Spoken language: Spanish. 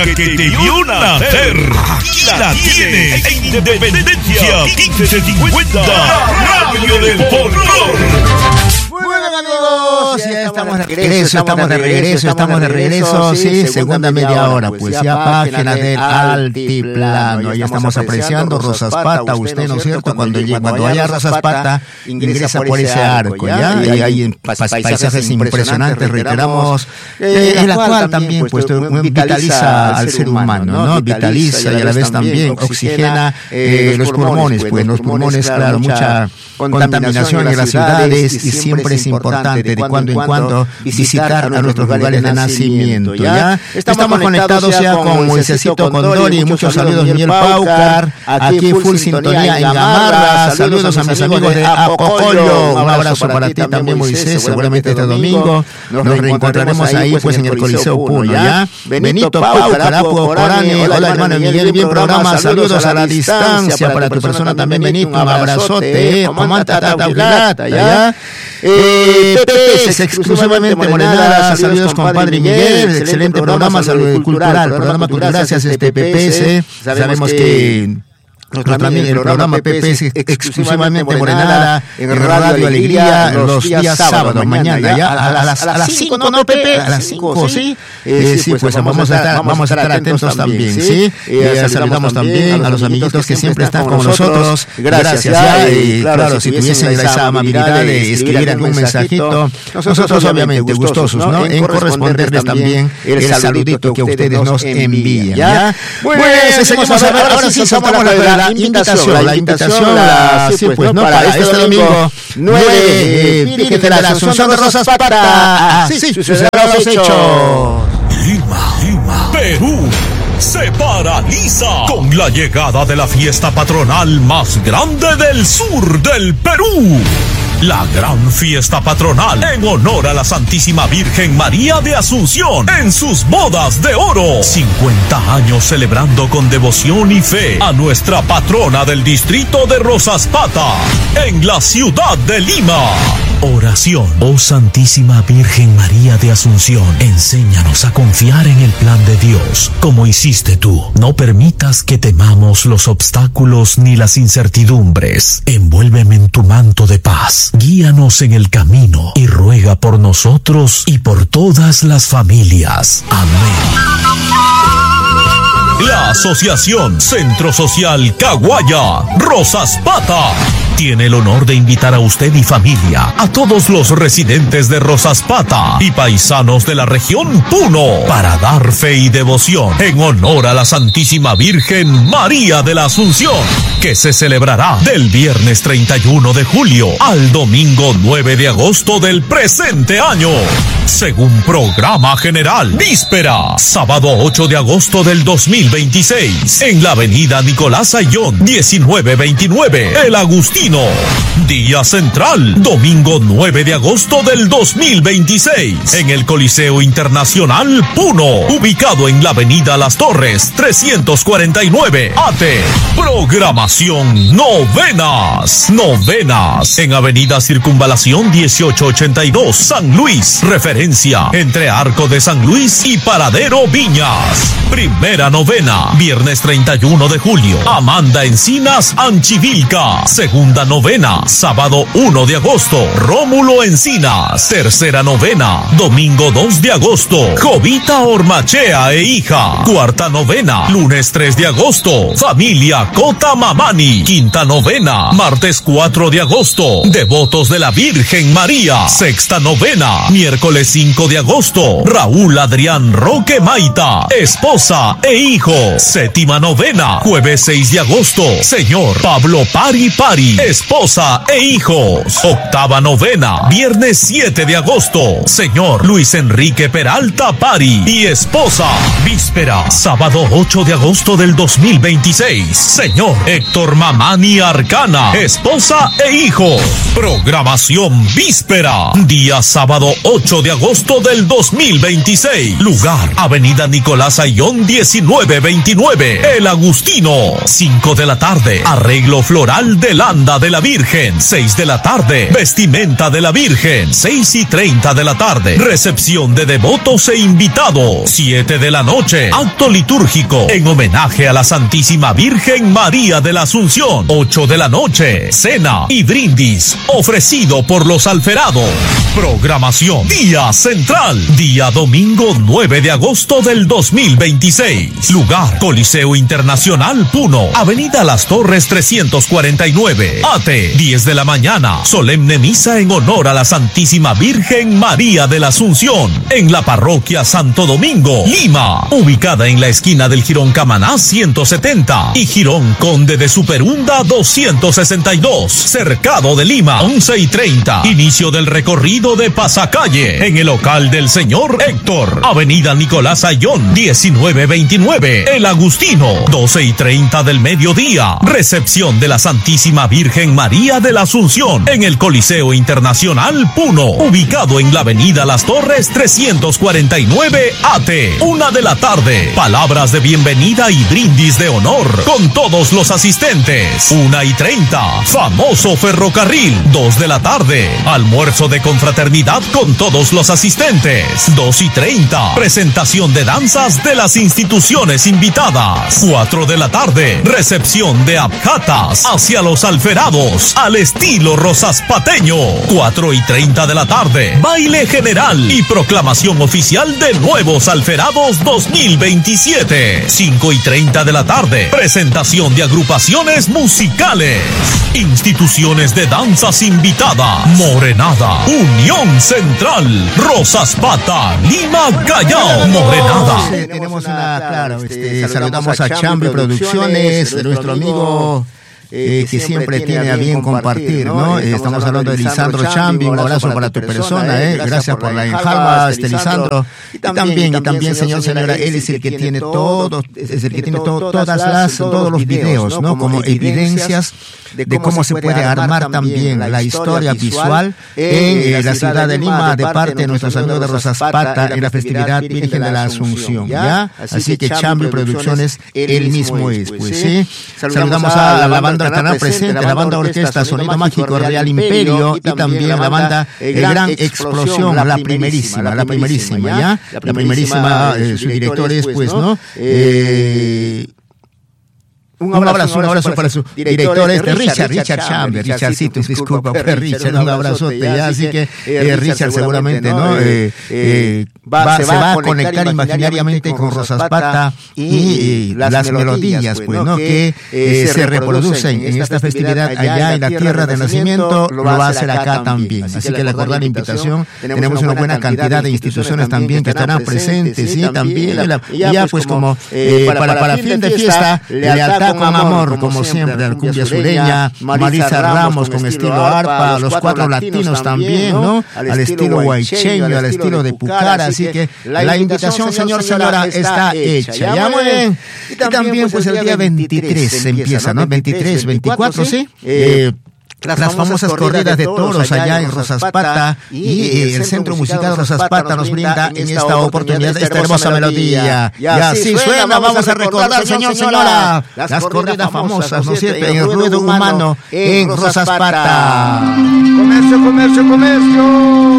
que te vio nacer. Aquí la tiene en Independencia 1550, la radio del folclor. Bueno, amigos, ya estamos de regreso, sí, segunda media hora, pues ya página del altiplano, ya estamos apreciando Rosas Pata, usted, ¿no es cierto? Cuando vaya a Rosas Pata, ingresa por ese arco, ¿ya? Y hay paisajes impresionantes, reiteramos, en la cual también, pues, vitaliza al ser humano, ¿no? Vitaliza y a la vez también oxigena los pulmones, pues, los pulmones, claro, mucha contaminación en las ciudades y siempre es importante de cuando en cuando visitar a nuestros lugares de nacimiento, ¿ya? Estamos conectados ya con Moisésito Condori, muchos saludos Miguel Paucar, aquí full sintonía en Gamarra, saludos a mis amigos de Apocollo, un abrazo para ti también Moisés, seguramente este domingo nos reencontraremos ahí pues en el Coliseo Puno, ¿ya? Benito Paucar, Apo Corane, hola hermano Miguel, bien programa, saludos a la distancia para tu persona también Benito, un abrazote, comanta tata, ¿ya? PPS, exclusivamente Morenada, saludos compadre Miguel, excelente programa, salud cultural, programa cultural, gracias PPS, sabemos que también el programa PPS exclusivamente Morenada, en Radio Alegría, los días sábados, mañana, ya a las 5, ¿no, Pepe? A las 5, ¿sí? Sí, pues vamos a estar atentos también, ¿sí? Saludamos también a los amiguitos que siempre están con nosotros, gracias, ya, y claro, si tuviesen esa amabilidad de escribir algún mensajito, nosotros obviamente gustosos, ¿no? En corresponderles también el saludito que ustedes nos envían, ¿ya? Bueno, seguimos ahora sí, soltamos la invitación, sí, pues, ¿no? Para este domingo 9, Virgen de la Asunción de Rosas Pata. Sí, sucederán los hechos. Lima, Perú se paraliza con la llegada de la fiesta patronal más grande del sur del Perú. La gran fiesta patronal en honor a la Santísima Virgen María de Asunción en sus bodas de oro. 50 años celebrando con devoción y fe a nuestra patrona del distrito de Rosas Pata en la ciudad de Lima. Oración. Oh Santísima Virgen María de Asunción, enséñanos a confiar en el plan de Dios, como hiciste tú. No permitas que temamos los obstáculos ni las incertidumbres. Envuélveme en tu manto de paz. Guíanos en el camino y ruega por nosotros y por todas las familias. Amén. La Asociación Centro Social Caguaya, Rosas Pata, tiene el honor de invitar a usted y familia, a todos los residentes de Rosas Pata y paisanos de la región Puno, para dar fe y devoción en honor a la Santísima Virgen María de la Asunción, que se celebrará del viernes 31 de julio al domingo 9 de agosto del presente año. Según programa general, víspera, sábado 8 de agosto del 2026, en la avenida Nicolás Ayllón, 1929, El Agustino. Día central, domingo 9 de agosto del 2026, en el Coliseo Internacional Puno, ubicado en la avenida Las Torres, 349, Ate. Programación novenas en avenida Circunvalación 1882, San Luis, referencia entre Arco de San Luis y Paradero Viñas. Primera novena, viernes 31 de julio, Amanda Encinas, Anchivilca. Segunda novena, sábado 1 de agosto, Rómulo Encinas. Tercera novena, domingo 2 de agosto, Jovita Ormachea e hija. Cuarta novena, lunes 3 de agosto, familia Cota Mamani. Quinta novena, martes 4 de agosto, devotos de la Virgen María. Sexta novena, miércoles 5 de agosto, Raúl Adrián Roque Maita, esposa e hijo. Séptima novena, jueves 6 de agosto, señor Pablo Pari, esposa e hijos. Octava novena, viernes 7 de agosto, señor Luis Enrique Peralta Pari y esposa. Víspera, sábado 8 de agosto del 2026, señor Héctor Mamani Arcana, esposa e hijos. Programación víspera, día sábado 8 de agosto del 2026. Lugar, avenida Nicolás Ayllón 1929, El Agustino. 5 de la tarde, arreglo floral de Landa. Ofrenda de la Virgen, 6 de la tarde. Vestimenta de la Virgen, 6:30 de la tarde. Recepción de devotos e invitados, 7 de la noche. Acto litúrgico en homenaje a la Santísima Virgen María de la Asunción, 8 de la noche. Cena y brindis ofrecido por los alferados. Programación. Día central. Día domingo 9 de agosto del 2026. Lugar: Coliseo Internacional Puno, Avenida Las Torres 349. ATE, 10 de la mañana. Solemne misa en honor a la Santísima Virgen María de la Asunción en la parroquia Santo Domingo, Lima, ubicada en la esquina del Jirón Camaná 170 y Jirón Conde de Superunda 262, Cercado de Lima, 11:30. Inicio del recorrido de pasacalle en el local del señor Héctor, Avenida Nicolás Ayllón 1929, El Agustino, 12:30 del mediodía. Recepción de la Santísima Virgen María de la Asunción en el Coliseo Internacional Puno, ubicado en la Avenida Las Torres 349 AT, 1 de la tarde. Palabras de bienvenida y brindis de honor con todos los asistentes. 1:30. Famoso ferrocarril, 2 de la tarde. Almuerzo de confraternidad con todos los asistentes. 2:30. Presentación de danzas de las instituciones invitadas. 4 de la tarde. Recepción de abjatas hacia los alferados al estilo rosaspateño. 4:30 de la tarde. Baile general y proclamación oficial de nuevos alferados 2027. 5:30 de la tarde. Presentación de agrupaciones musicales. Instituciones de danzas invitadas: Morenada, Unión Central, Rosaspata, Lima, Callao. Morenada. Tenemos saludamos a Chambi Producciones, de nuestro amigo que siempre tiene a bien compartir, ¿no? Estamos hablando de Lisandro Chambi, un abrazo para tu persona, gracias por la enjalma, Lisandro. Y también, señora, él es el que tiene todos los videos, ¿no? Como evidencias de cómo se puede armar también la historia visual en la ciudad de Lima de parte de nuestros amigos de Rosaspata en la festividad Virgen de la Asunción, ¿ya? Así que Chambi Producciones, él mismo es, pues, ¿sí? Saludamos a la banda que estará presente, la banda orquesta Sonido Mágico Real Imperio y también la banda Gran Explosión, la primerísima, ¿ya? La primerísima, su director es, pues, ¿no? Un abrazo para su director, Richard Chamber. Richardcito, disculpa, Richard, un abrazote, ya, así que Richard seguramente, ¿no? Se va a conectar imaginariamente con Rosaspata y las melodías, pues, ¿no? Que se reproducen en esta festividad allá en la tierra de nacimiento, lo va a hacer acá también. Así que le acordar la invitación, tenemos una buena cantidad de instituciones también que estarán presentes, sí, también, ya pues como para fin de fiesta, lealtad con amor, como siempre, la cumbia sureña, Marisa Ramos con estilo arpa, los 4 latinos también, ¿no? Al estilo huaycheño, al estilo de Pucara, así que la invitación, señora, está hecha. Ya, muy bien. Y también, pues, el día 23 se empieza, ¿no? 23, 24, ¿sí? Las famosas corridas de toros allá en Rosaspata y el Centro Musical de Rosaspata nos brinda en esta oportunidad esta hermosa melodía. Ya, sí, suena, vamos a recordar, señora, las corridas famosas, ¿no es cierto? En el ruedo humano en Rosaspata. Comercio.